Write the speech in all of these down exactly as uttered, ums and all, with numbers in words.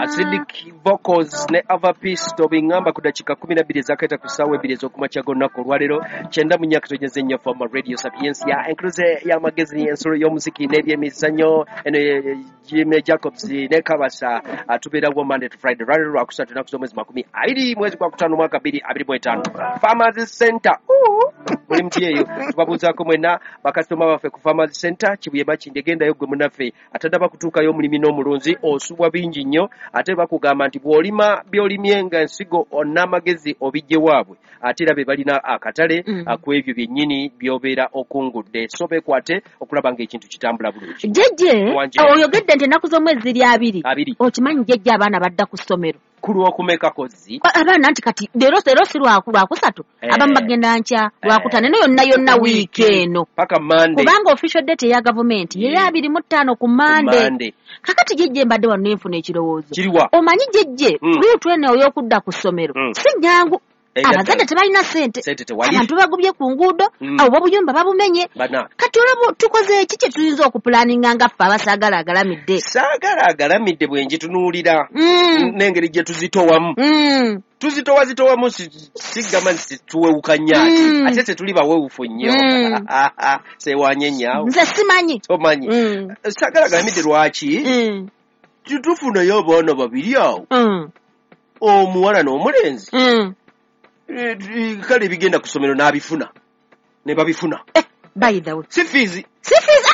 Acidic vocals ne Avapeace tobingamba ku dakika kumi na bbiri ezakaita ku ssaawa ebbiri ez'okumakya g'olunaku olwaleero kyenda mu nnyaka tonyeze nnyo Fama Radio Sapiensia ya enkuluze y'amagezi ensolo y'omuziki n'ebyemizannyo eno Jimmy Jacobs ne Kabasa atubeerawo Monday to Friday lwaleero lwakusatu ennaku z'omwezi makumi abiri mwezi gwa kutaano mwaka bbiri abiri mu etaano Farmers Center buli muti eyo tubabuuzaako mwenna bakasitoma baffe ku Farmers Center Kibuye Makindye gendayo gwe munaffe atadde kutuukayo omulimi n'omulunzi osubwa bingi nnyo ate bakugamba nti bw'olima by'olimye nga ensigo onnamagezi obijje waabwe ate era be balina akatale mm. akw'ebyo byennyini by'obeera okungudde so beekwate okulaba ng'ekintu kitambula bulungi jjejje oyogedde nti ennaku z'omwezi ziri abiri abiri okimanyi jjejje abaana badda ku ssomero kulwokumeka kozi abaana nti kati leero leero si lwakusatu eh. abamu bagenda nkya lwakutaano eno yonna yonna wiiki eno paka Monday kubanga official date eya gavumenti ye abiri mu ttaano ku Monday kakati jjejje mbadde wano nenfuna ekirowoozo omanyi jjejje mm. luutu eno ey'okudda ku ssomero mm. si nnyangu abazadde tebalina ssente abantu bagubye ku nguudo mm. abo bobuyumba babumenye kati olabo tukoze eki kye tuyinza okupulaninga nga ffe abasaagala agalamidde saagala agalamidde bwe njitunuulira mm. n'engeri gye tuzitowamu mm. tuzitowa zitowamu sigamba nti tuwewuka nyaati mm. ate tetuli bawewufu nnyo mm. sewanye nyaawo nze simanyi tomanyi mm. saagala agalamidde lwaki mm. tutufunayo abaana babiri awo mm. omuwala n'omulenzi mm. kale bigenda ku ssomero n'abifuna ne babifuna eh, by the way si fiizi si fiizi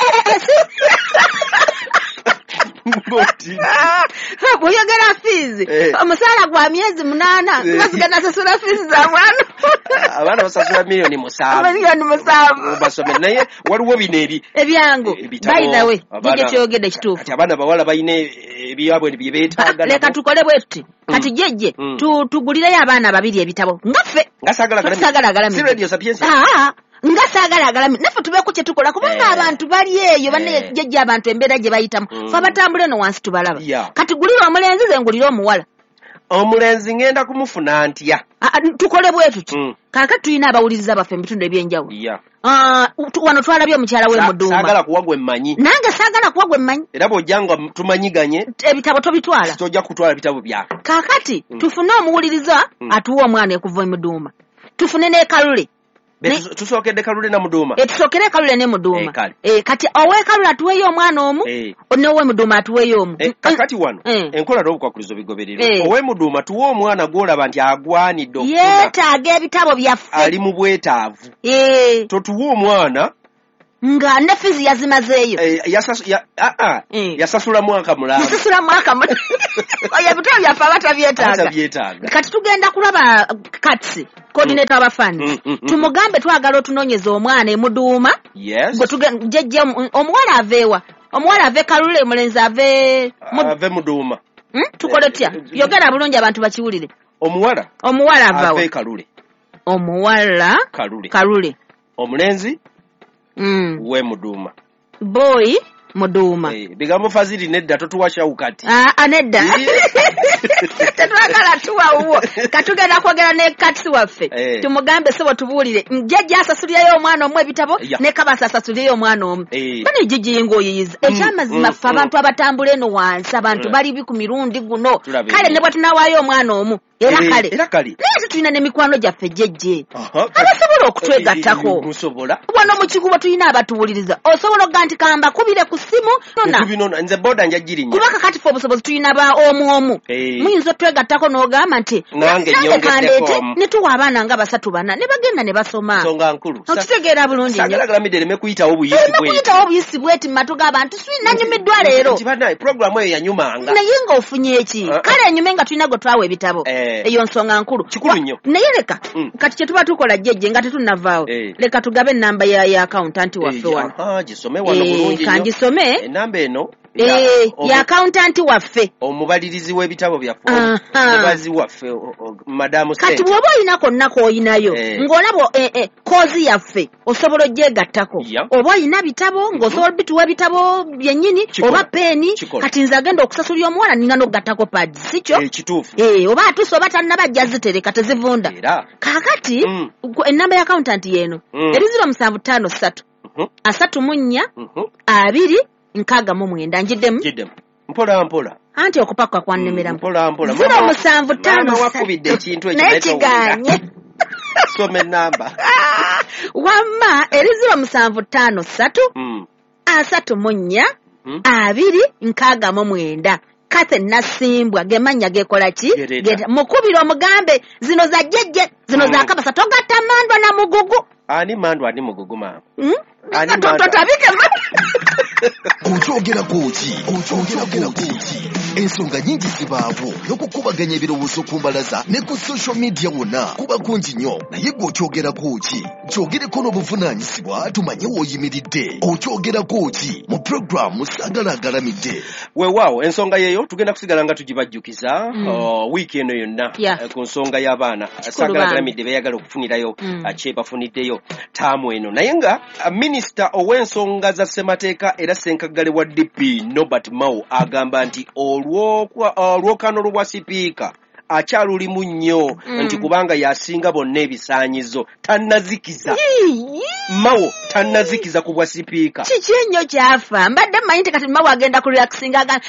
bw'oyogera fiizi omusaala gwa myezi munaana tubasigana sasula fiizi za mwana abaana basasula miliyoni musaavu miliyoni musaavu basomera naye waliwo bino ebi ebyangu by the way jjejje kyogedde kituufu kati abaana bawala balina ebyabwe bye beetaaga leka tukole bwe tuti kati jjejje tugulireyo abaana babiri ebitabo ngaffe nga saagala agalamidde si Radio Sapiensia nga saagala agalamidde naffe tubeeko kye tukola kubanga abantu bali eyo banne jjejje abantu embeera gye bayitamu fe abatambula eno wansi tubalaba kati gulira omulenzi ze ngulira omuwala omulenzi ngenda kumufuna ntya tukole bwe tuti kaakati tulina abawuliriza baffe ebitundu ebyenjawulo wano twalabye omukyala w'emuduuma saagala kuwa gwe mmanyi nange saagala kuwa gwe mmanyi era bw'ojjanga tumanyiganye ebitabo tobitwala tojja kutwala bitabo byako kaakati tufune omuwuliriza atuwa omwana ekuva emuduuma tufune n'ekalule tusookedde kalule na muduuma tusookere kalule ne muduuma kati ow'ekalule atuweeyo omwana omu n'ow'emuduuma atuweeyo omu kakati wano enkola n'obukwakulizo bigobererwa ow'emuduuma tuwe omwana gw'olaba nti agwanidde okufuna yeetaaga ebitabo byaffe ali mu bwetaavu totuwe omwana nga ne fizi yazimazeeyo yasasula mwaka mulamba yasasula mwaka mulamba oyo ebitabo byaffe abatabyetaaga kati tugenda kulaba katsi coordinator wa fund tumugambe twagala otunoonyeza omwana emuduuma gwe tugejje omuwala aveewa omuwala ave kalule omulenzi ave ave muduuma tukole tutya yogera bulungi abantu bakiwulire omuwala omuwala avawa ave kalule omuwala kalule kalule omulenzi mm. we muduuma boy muduuma hey, bigambo fazili nedda totuwasha ukati ah nedda tetwagala tuwawo katugenda kwogera ne katsi waffe hey. Tumugambe sebo tubuulire njejja asasulirayo omwana omwe ebitabo yeah. Ne kabasa asasulirayo omwana omwe hey. Bane jiji ngo yiyiza mm. Ekyamazima mm. Abantu mm. Abatambula eno wansi abantu mm. Bali biku mirundi guno kale ne bwatunawayo omwana omu era kale era kale naye tulina n'emikwano gyaffe jjejje abasobola okutwegattako musobola wano mu kikubo tulina abatuwuliriza osobola oganti kamba kubire ku ssimu nona nze boda njagirinya kubaka kati fo obusobozi tulina ba omu omu muyinza otwegattako n'ogamba nti nange nyongeddeko ne tuwa abaana nga basatu bana ne bagenda ne basoma nsonga nkulu okitegeera bulungi nnyo sagala galamidde leme kuyitawo buyisi bwe kuyitawo buyisi bweti matuga abantu tulina nyumiddwa leero kibadde programu eyo yanyumanga naye nga ofunye eki kale enyume nga tulina gwe twawa ebitabo eyo nsonga nkulu kikulu nnyo naye leka kati kye tuba tukola jjejje nga tetunnavaawo leka tugabe ennamba ya accountant waffe wano gisome wano bulungi kangisome ennamba eno ya accountant waffe omubalirizi w'ebitabo byaffe omubazi waffe madamu kati bw'oba oyina konna k'oyinayo ng'olaba koozi yaffe osobola ogyegattako oba oyina bitabo ng'osobola bituwa ebitabo byennyini oba peeni kati nze agenda okusasulira omuwala nina n'ogattako pads sikyo oba atuuse oba tannabajja zitereka tezivunda kaakati ennamba ya accountant yeeno eri ziro musanvu ttaano ssatu asatu mu nnya abiri nkaaga mu mwenda njiddemu mpola mpola anti okupakwa kwannemera mpola mpola zero musanvu ttaano wakubidde ekintu ekiganye some namba wamma eri zero musanvu ttaano ssatu asatu mu nnya abiri nkaaga mu mwenda kate nasimbwa gemanya gekola ki mukubira omugambe zino za jjejje zino za kabasa togatta mandwa na mugugu ani mandwa ani mugugu mama ani totabike kukyogera kuki kukyogera kuki ensonga nyingi zibaawo n'okukubaganya ebirowoozo ku mbalaza ne ku social media wonna kuba kungi nnyo naye gwe okyogera kuki kyogereko n'obuvunaanyizibwa tumanye w'oyimiridde okyogera kuki mu puroguramu saagala agalamidde weewaawo ensonga yeeyo tugenda kusigala nga tugibajjukiza wiiki eno yonna ku nsonga y'abaana saagala agalamidde beeyagala okufunirayo kyebafuniddeyo taamu eno naye nga minisita ow'ensonga za ssemateeka era ssenkagale wa D P Norbert Mao agamba nti olwokano lwa sipiika akyalulimu nnyo nti kubanga yasinga bonna ebisaanyizo tannazikiza Mao tannazikiza ku bwa sipiika kiki ennyo kyafa mbadde mmanyi nti kati Mao agenda ku relaxing agamba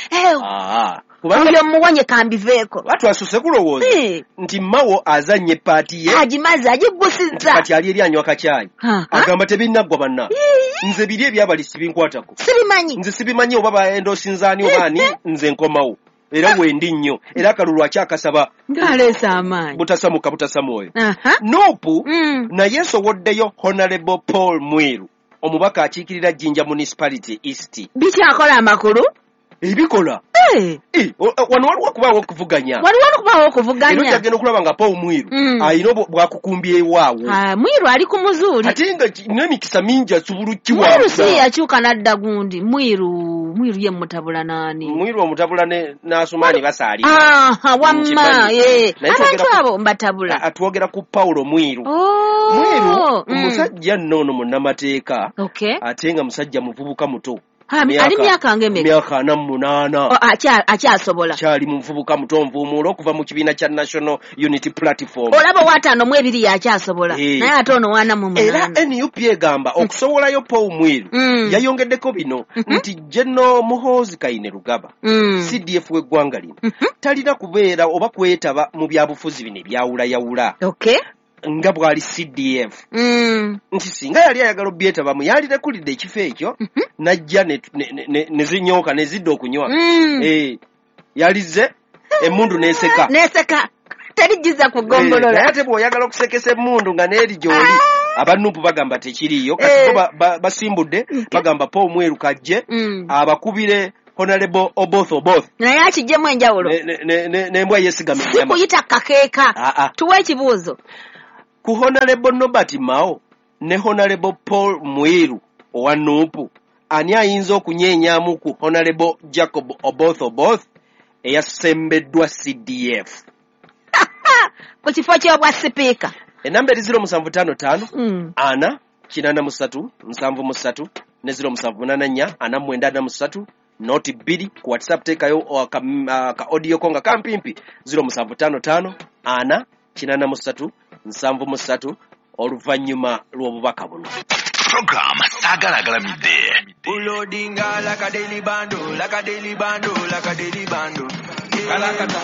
oyo muwonye kambiveeko batwasuse kulowooza nti Mao azanye paati ye agimaze agigusizza kati ali eri anywa kacaayi agamba tebinnaggwa banna nze biri ebyabali sibinkwatako sibimanyi nze sibimanyi oba baendoosinzaani obaani nze nkomawo era wendi nnyo era akalulu akyakasaba ngaleesa amaanyi butasamuka butasamwoyo Nuupu naye nsoboddeyo Honorable Paul Mwiru omubaka akiikirira Jinja Municipality East bikyakola amakulu ebikola wano waliwo okubaawo okuvuganya waliwo okubaawo okuvuganya era kyagenda okulaba nga Paul Mwiru alina bwakukumbyewaawo Mwiru ali ku muzuuli ate nga n'emikisa mingi asubulukiwa Mwiru si yakyuka n'adda gundi Mwiru Mwiru ye mutabula naani Mwiru omutabula n'Asumaani basaalira wamma abantu abo mbatabula atwogera ku Paulo Mwiru Mwiru omusajja nno ono munnamateeka ate nga musajja muvubuka muto ali myaka ng'emeka myaka ana mu munaana akyasobola kyali mu nvubuka muto nvuumuula okuva mu kibiina kya National Unity Platform olaba wataano mu ebiri yakyasobola naye ate ono wana mu munaana era N U P egamba okusobolayo Paul Mwiru yayongeddeko bino nti General Muhoozi Kainerugaba C D F w'eggwanga lino talina kubeera oba kwetaba mu byabufuzi bino ebyawulayawula nga bwali C D F nti singa yali ayagala obyetabamu yalirekulidde ekifo ekyo najja ne zinyooka ne zidda okunywa yalize emmundu n'eseka n'eseka terigiza kugombolola naye ate bw'oyagala okusekesa emmundu nga n'eri gy'oli abannupu bagamba tekiriiyo kati basimbudde bagamba Paul Mwiru kajje abakubire Honorable Oboth Oboth naye akigyemu enjawulo n'embwa yeesigama si kuyita kakeeka tuwe ekibuuzo ku Honorable Norbert Mao ne Honorable Paul Mwiru owa Nuupu ani ayinza okunyeenyaamu ku Honorable Jacob Oboth Oboth eyasembeddwa C D F ku kifo ky'obwa sipiika enamba eri zero musanvu ttaano ttaano ana kinaana mu ssatu nsanvu mu ssatu ne zero musanvu munaana nnya ana mwenda ana mu ssatu noti bbiri ku WhatsApp teekayo ka audio ko nga kampimpi zero musanvu ttaano ttaano ana kinaana mu ssatu nsanvu mu ssatu oluvannyuma lw'obubaka buno program saagala agalamidde Ulodinga like a daily bando, like a daily bando, like a daily bando.